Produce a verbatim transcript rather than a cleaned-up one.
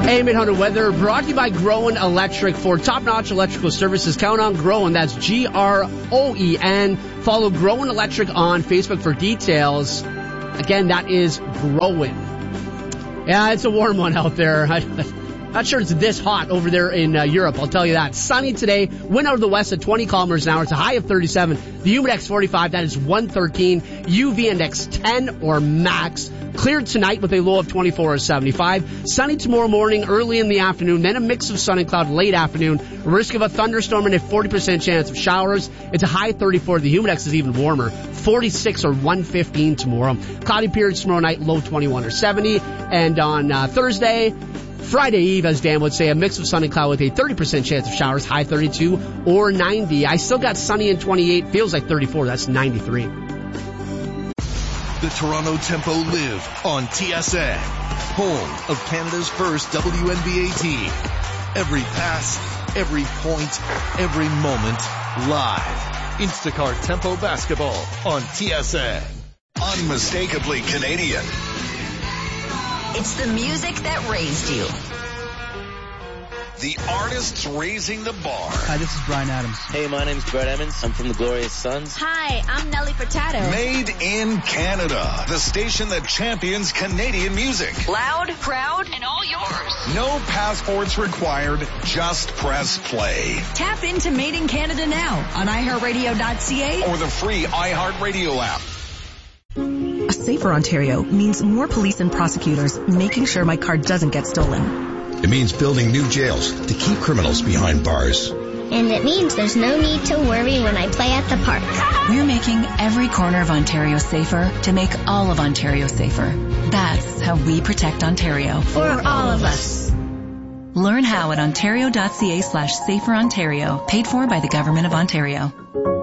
A M eight hundred weather brought to you by Groen Electric. For top-notch electrical services, count on Groen. That's G R O E N. Follow Groen Electric on Facebook for details. Again, that is Groen. Yeah, it's a warm one out there. Not sure it's this hot over there in uh, Europe, I'll tell you that. Sunny today, wind out of the west at twenty kilometers an hour. It's a high of thirty-seven. The humid index forty-five, that is one thirteen. U V index ten or max. Cleared tonight with a low of twenty-four or seventy-five. Sunny tomorrow morning, early in the afternoon, then a mix of sun and cloud late afternoon. Risk of a thunderstorm and a forty percent chance of showers. It's a high thirty-four. The humid index is even warmer, forty-six or one fifteen tomorrow. Cloudy periods tomorrow night, low twenty-one or seventy. And on uh, Thursday, Friday Eve, as Dan would say, a mix of sun and cloud with a thirty percent chance of showers, high thirty-two or ninety. I still got sunny and twenty-eight, feels like thirty-four, that's ninety-three. The Toronto Tempo live on T S N, home of Canada's first W N B A team. Every pass, every point, every moment, live. Instacart Tempo Basketball on T S N. Unmistakably Canadian. It's the music that raised you. The artists raising the bar. Hi, this is Bryan Adams. Hey, my name's Brett Emmons. I'm from the Glorious Sons. Hi, I'm Nelly Furtado. Made in Canada, the station that champions Canadian music. Loud, proud, and all yours. No passports required, just press play. Tap into Made in Canada now on i heart radio dot c a or the free iHeartRadio app. A safer Ontario means more police and prosecutors making sure my car doesn't get stolen. It means building new jails to keep criminals behind bars. And it means there's no need to worry when I play at the park. We're making every corner of Ontario safer to make all of Ontario safer. That's how we protect Ontario. For all of us. Learn how at ontario dot c a slash safer Ontario, paid for by the Government of Ontario.